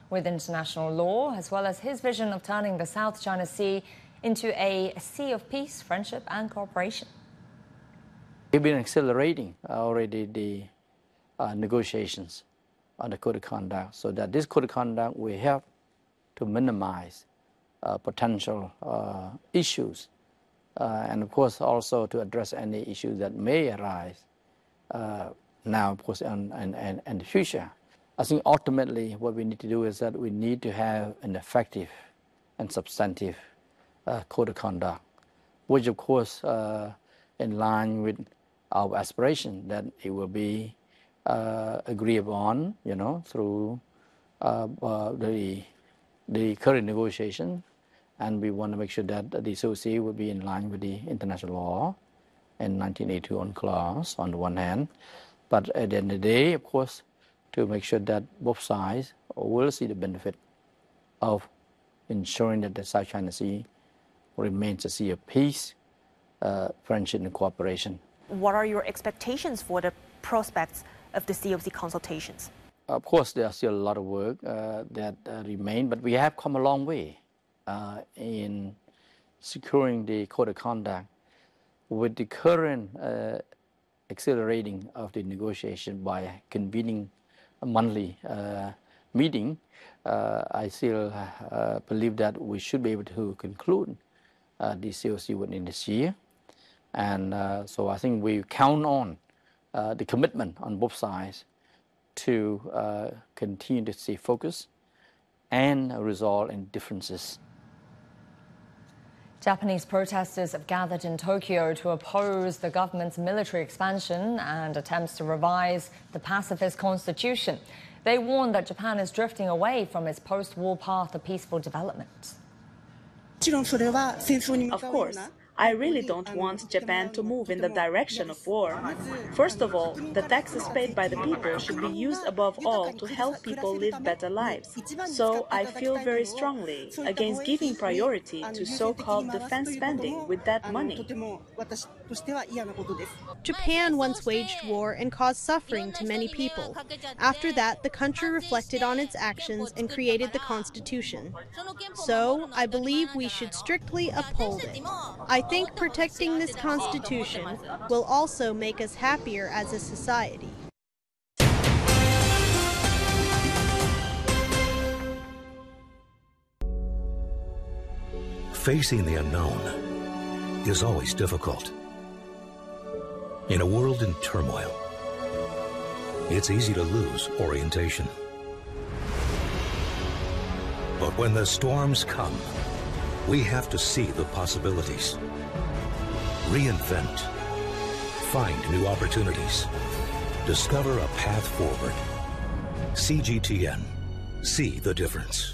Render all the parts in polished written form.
with international law, as well as his vision of turning the South China Sea into a sea of peace, friendship and cooperation. We've been accelerating already the negotiations on the code of conduct, so that this code of conduct will help to minimize potential issues, and of course also to address any issues that may arise now, of course, and the future. I think ultimately what we need to do is that we need to have an effective and substantive code of conduct, which of course in line with our aspiration that it will be agreed upon, through the current negotiation, and we want to make sure that the COC will be in line with the international law and 1982 clause on the one hand, but at the end of the day, of course, to make sure that both sides will see the benefit of ensuring that the South China Sea remains a sea of peace, friendship and cooperation. What are your expectations for the prospects of the COC consultations? Of course, there's still a lot of work that remain, but we have come a long way in securing the code of conduct. With the current accelerating of the negotiation by convening a monthly meeting, I still believe that we should be able to conclude the COC within this year. And so I think we count on the commitment on both sides to continue to stay focused and resolve any differences. Japanese protesters have gathered in Tokyo to oppose the government's military expansion and attempts to revise the pacifist constitution. They warn that Japan is drifting away from its post-war path of peaceful development. Of course, I really don't want Japan to move in the direction of war. First of all, the taxes paid by the people should be used above all to help people live better lives. So I feel very strongly against giving priority to so-called defense spending with that money. Japan once waged war and caused suffering to many people. After that, the country reflected on its actions and created the Constitution. So, I believe we should strictly uphold it. I think protecting this Constitution will also make us happier as a society. Facing the unknown is always difficult. In a world in turmoil, it's easy to lose orientation. But when the storms come, we have to see the possibilities, reinvent, find new opportunities, discover a path forward. CGTN, see the difference.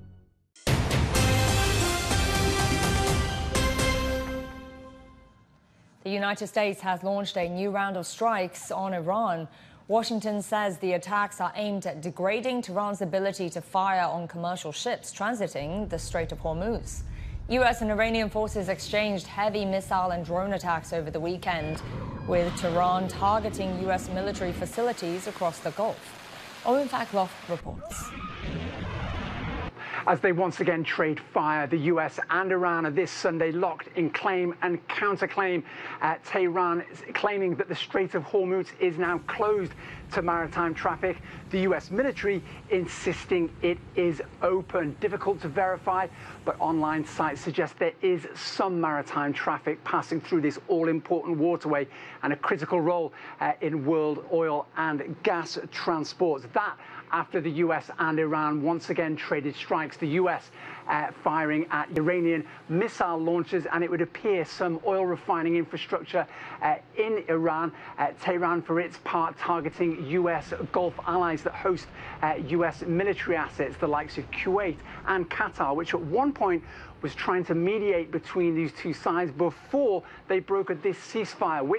The United States has launched a new round of strikes on Iran. Washington says the attacks are aimed at degrading Tehran's ability to fire on commercial ships transiting the Strait of Hormuz. U.S. and Iranian forces exchanged heavy missile and drone attacks over the weekend, with Tehran targeting U.S. military facilities across the Gulf. Owen Fackloff reports. As they once again trade fire, the US and Iran are this Sunday locked in claim and counterclaim. Tehran is claiming that the Strait of Hormuz is now closed to maritime traffic. The US military insisting it is open. Difficult to verify, but online sites suggest there is some maritime traffic passing through this all-important waterway and a critical role in world oil and gas transports. That after the US and Iran once again traded strikes. The US firing at Iranian missile launchers, and it would appear some oil refining infrastructure in Iran. Tehran, for its part, targeting US Gulf allies that host US military assets, the likes of Kuwait and Qatar, which at one point was trying to mediate between these two sides before they brokered this ceasefire, which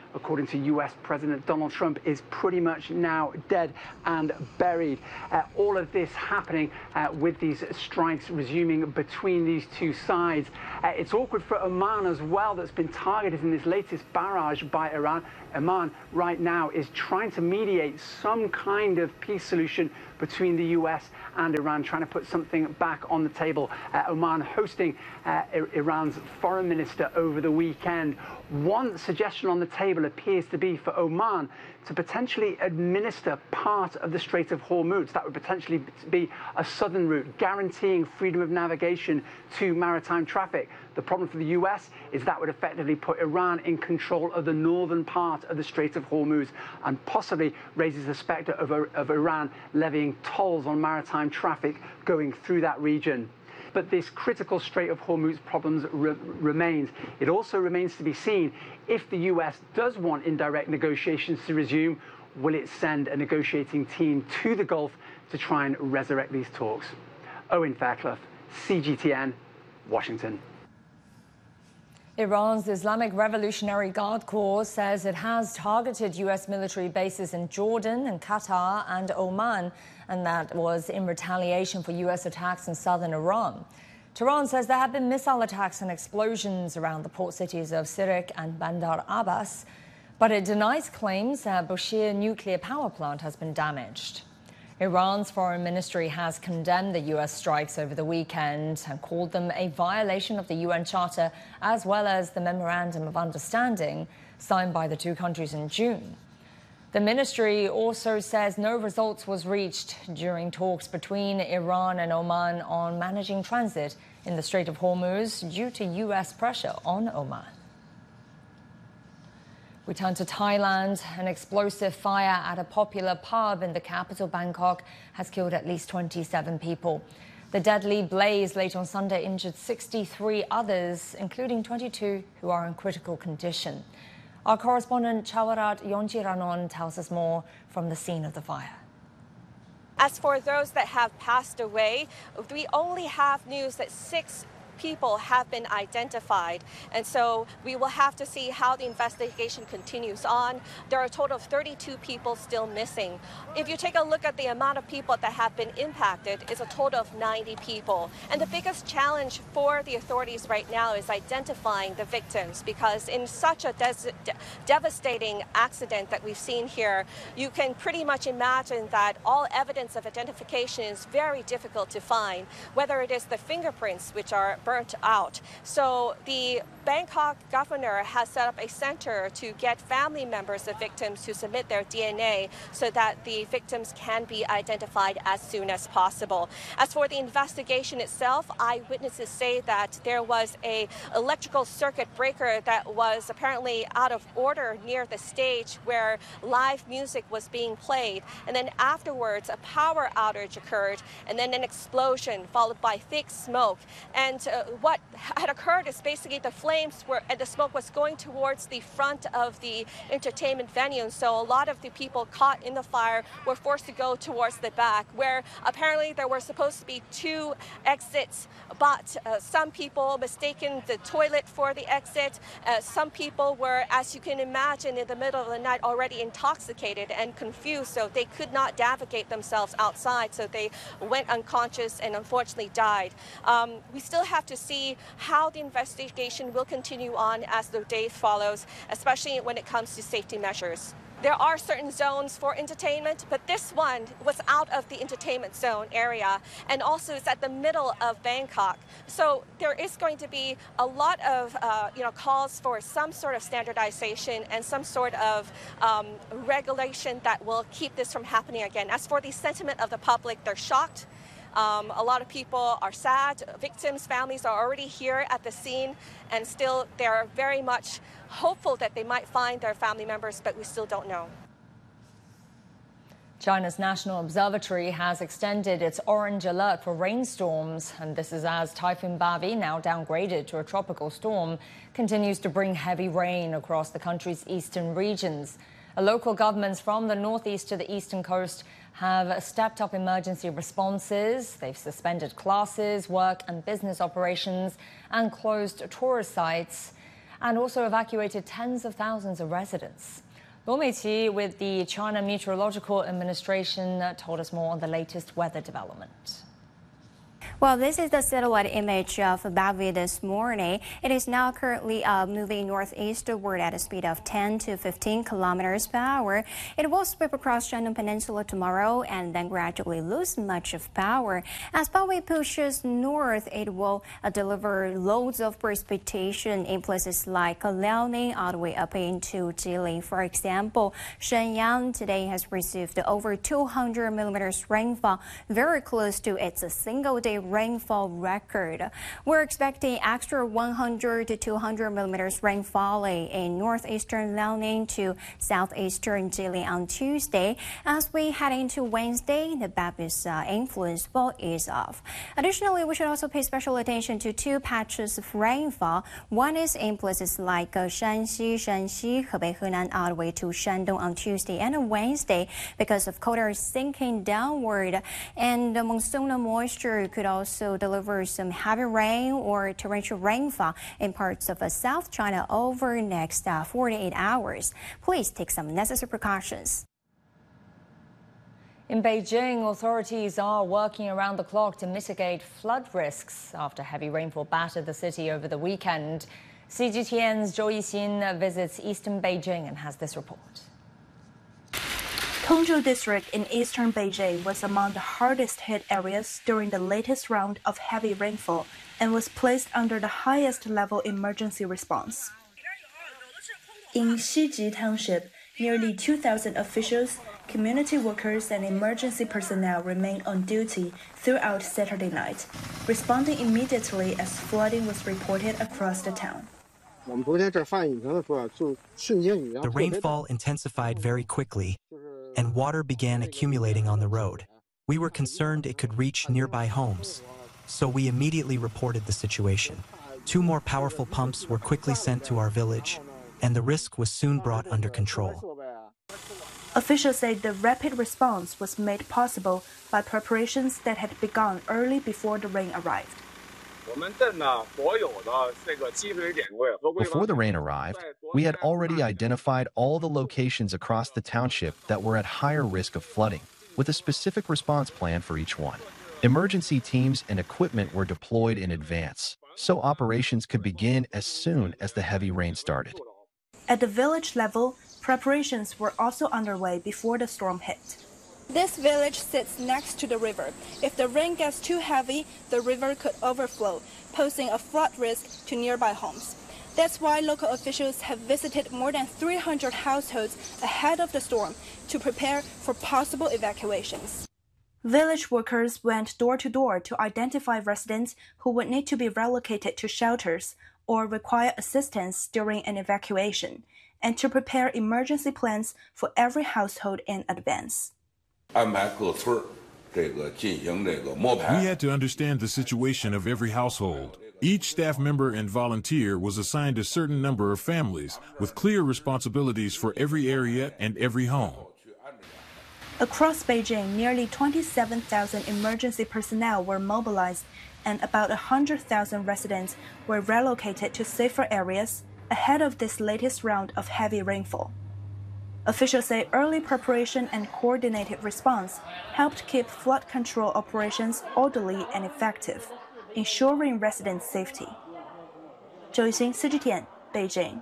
according to US President Donald Trump, is pretty much now dead and buried. All of this happening with these strikes resuming between these two sides. It's awkward for Oman as well, that's been targeted in this latest barrage by Iran. Oman right now is trying to mediate some kind of peace solution between the US and Iran, trying to put something back on the table. Oman hosting Iran's foreign minister over the weekend. One suggestion on the table appears to be for Oman to potentially administer part of the Strait of Hormuz. That would potentially be a southern route, guaranteeing freedom of navigation to maritime traffic. The problem for the US is that would effectively put Iran in control of the northern part of the Strait of Hormuz and possibly raises the specter of Iran levying tolls on maritime traffic going through that region. But this critical Strait of Hormuz problems remains. It also remains to be seen if the US does want indirect negotiations to resume, will it send a negotiating team to the Gulf to try and resurrect these talks? Owen Fairclough, CGTN, Washington. Iran's Islamic Revolutionary Guard Corps says it has targeted U.S. military bases in Jordan and Qatar and Oman, and that was in retaliation for U.S. attacks in southern Iran. Tehran says there have been missile attacks and explosions around the port cities of Sirik and Bandar Abbas, but it denies claims that Bushehr nuclear power plant has been damaged. Iran's foreign ministry has condemned the U.S. strikes over the weekend and called them a violation of the UN Charter as well as the Memorandum of Understanding signed by the two countries in June. The ministry also says no results was reached during talks between Iran and Oman on managing transit in the Strait of Hormuz due to U.S. pressure on Oman. We turn to Thailand. An explosive fire at a popular pub in the capital, Bangkok, has killed at least 27 people. The deadly blaze late on Sunday injured 63 others, including 22 who are in critical condition. Our correspondent Chawarat Yonchiranon tells us more from the scene of the fire. As for those that have passed away, we only have news that 6 people have been identified, and so we will have to see how the investigation continues on. There are a total of 32 people still missing. If you take a look at the amount of people that have been impacted, it's a total of 90 people. And the biggest challenge for the authorities right now is identifying the victims, because in such a devastating accident that we've seen here, you can pretty much imagine that all evidence of identification is very difficult to find, whether it is the fingerprints, which are burnt out. So the Bangkok governor has set up a center to get family members of victims to submit their DNA so that the victims can be identified as soon as possible. As for the investigation itself, eyewitnesses say that there was an electrical circuit breaker that was apparently out of order near the stage where live music was being played. And then afterwards, a power outage occurred, and then an explosion followed by thick smoke. And what had occurred is basically the flames were, and the smoke was going towards the front of the entertainment venue. And so a lot of the people caught in the fire were forced to go towards the back, where apparently there were supposed to be 2 exits, but some people mistaken the toilet for the exit. Some people were, as you can imagine, in the middle of the night already intoxicated and confused, so they could not navigate themselves outside, so they went unconscious and unfortunately died. We still have to see how the investigation will continue on as the day follows, especially when it comes to safety measures. There are certain zones for entertainment, but this one was out of the entertainment zone area, and also it's at the middle of Bangkok. So there is going to be a lot of calls for some sort of standardization and some sort of regulation that will keep this from happening again. As for the sentiment of the public, they're shocked. A lot of people are sad. Victims' families are already here at the scene, and still they're very much hopeful that they might find their family members, but we still don't know. China's National Observatory has extended its orange alert for rainstorms, and this is as Typhoon Bavi, now downgraded to a tropical storm, continues to bring heavy rain across the country's eastern regions. Local governments from the northeast to the eastern coast have stepped up emergency responses. They've suspended classes, work and business operations, and closed tourist sites. and also evacuated tens of thousands of residents. Luo Meiqi with the China Meteorological Administration told us more on the latest weather development. Well, this is the satellite image of Bavi this morning. It is now currently moving northeastward at a speed of 10 to 15 kilometers per hour. It will sweep across Shandong Peninsula tomorrow and then gradually lose much of power. As Bavi pushes north, it will deliver loads of precipitation in places like Liaoning all the way up into Jilin. For example, Shenyang today has received over 200 millimeters rainfall, very close to its single-day rainfall record. We're expecting extra 100 to 200 millimeters rainfall in northeastern Liaoning to southeastern Jilin on Tuesday. As we head into Wednesday, the Bavi's influence will ease off. Additionally, we should also pay special attention to two patches of rainfall. One is in places like Shanxi, Hebei, Henan, all the way to Shandong on Tuesday and Wednesday because of cold air sinking downward, and the monsoonal moisture could also deliver some heavy rain or torrential rainfall in parts of South China over the next 48 hours. Please take some necessary precautions. In Beijing, authorities are working around the clock to mitigate flood risks after heavy rainfall battered the city over the weekend. CGTN's Zhou Yixin visits eastern Beijing and has this report. Tongzhou District in eastern Beijing was among the hardest hit areas during the latest round of heavy rainfall and was placed under the highest level emergency response. In Xiji Township, nearly 2,000 officials, community workers, and emergency personnel remained on duty throughout Saturday night, responding immediately as flooding was reported across the town. The rainfall intensified very quickly, and water began accumulating on the road. We were concerned it could reach nearby homes, so we immediately reported the situation. 2 more powerful pumps were quickly sent to our village, and the risk was soon brought under control. Officials say the rapid response was made possible by preparations that had begun early before the rain arrived. Before the rain arrived, we had already identified all the locations across the township that were at higher risk of flooding, with a specific response plan for each one. Emergency teams and equipment were deployed in advance, so operations could begin as soon as the heavy rain started. At the village level, preparations were also underway before the storm hit. This village sits next to the river. If the rain gets too heavy, the river could overflow, posing a flood risk to nearby homes. That's why local officials have visited more than 300 households ahead of the storm to prepare for possible evacuations. Village workers went door to door to identify residents who would need to be relocated to shelters or require assistance during an evacuation, and to prepare emergency plans for every household in advance. We had to understand the situation of every household. Each staff member and volunteer was assigned a certain number of families with clear responsibilities for every area and every home. Across Beijing, nearly 27,000 emergency personnel were mobilized and about 100,000 residents were relocated to safer areas ahead of this latest round of heavy rainfall. Officials say early preparation and coordinated response helped keep flood control operations orderly and effective, ensuring residents' safety. Zhou Yixin, CGTN, Beijing.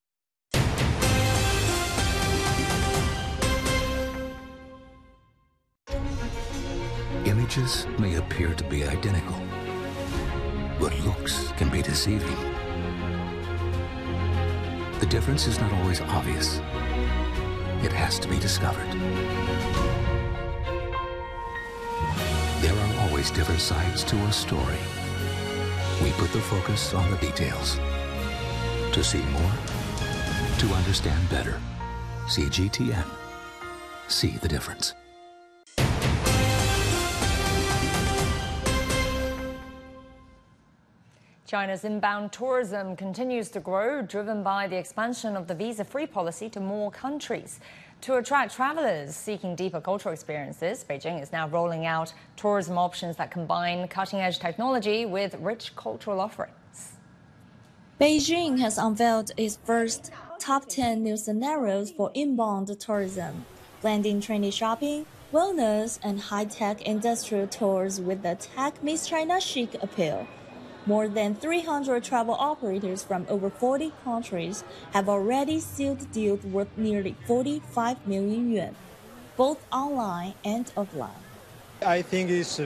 Images may appear to be identical, but looks can be deceiving. The difference is not always obvious. It has to be discovered. There are always different sides to a story. We put the focus on the details. To see more, to understand better. CGTN. See the difference. China's inbound tourism continues to grow, driven by the expansion of the visa-free policy to more countries. To attract travelers seeking deeper cultural experiences, Beijing is now rolling out tourism options that combine cutting-edge technology with rich cultural offerings. Beijing has unveiled its first top 10 new scenarios for inbound tourism, blending trendy shopping, wellness, and high-tech industrial tours with the Tech Meets China chic appeal. More than 300 travel operators from over 40 countries have already sealed deals worth nearly 45 million yuan, both online and offline. I think it's